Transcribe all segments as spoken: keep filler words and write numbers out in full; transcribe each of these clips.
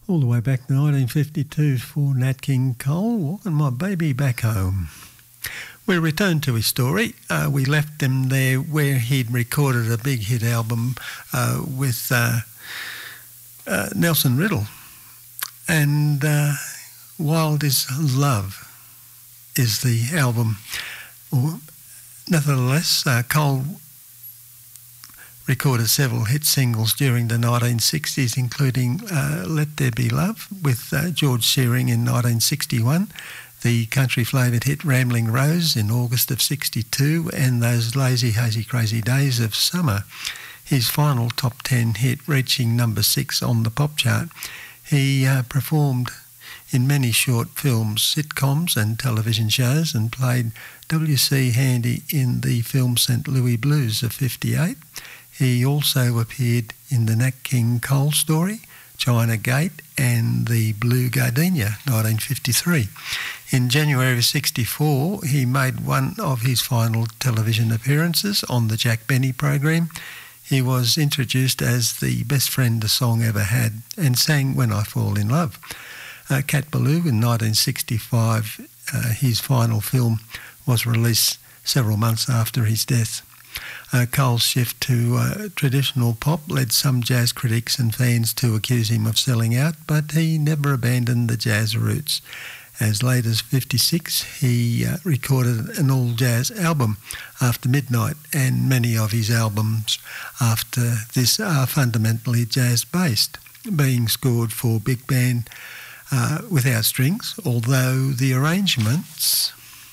All the way back to nineteen fifty-two for Nat King Cole, Walking My Baby Back Home. We returned to his story. Uh, we left him there where he'd recorded a big hit album uh, with uh, uh, Nelson Riddle. And uh, Wild is Love is the album. Well, nevertheless, uh, Cole recorded several hit singles during the nineteen sixties, including uh, Let There Be Love with uh, George Shearing in nineteen sixty-one, the country-flavoured hit Rambling Rose in August of sixty-two, and Those Lazy Hazy Crazy Days of Summer, his final top ten hit, reaching number six on the pop chart. He uh, performed in many short films, sitcoms and television shows, and played W C Handy in the film Saint Louis Blues of fifty-eight. He also appeared in the Nat King Cole Story, China Gate, and the Blue Gardenia, nineteen fifty-three. In January of sixty-four, he made one of his final television appearances on the Jack Benny program. He was introduced as the best friend the song ever had and sang When I Fall in Love. Uh, Cat Ballou in nineteen sixty-five, uh, his final film, was released several months after his death. Uh, Cole's shift to uh, traditional pop led some jazz critics and fans to accuse him of selling out, but he never abandoned the jazz roots. As late as fifty-six, he uh, recorded an all-jazz album, After Midnight, and many of his albums after this are fundamentally jazz-based, being scored for big band uh, without strings, although the arrangements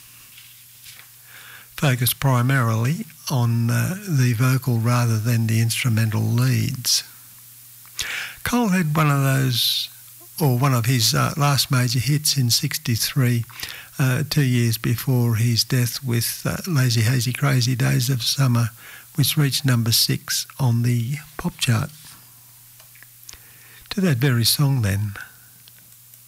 focus primarily on uh, the vocal rather than the instrumental leads. Cole had one of those, or one of his uh, last major hits in sixty-three, uh, two years before his death, with uh, Lazy Hazy Crazy Days of Summer, which reached number six on the pop chart. To that very song then.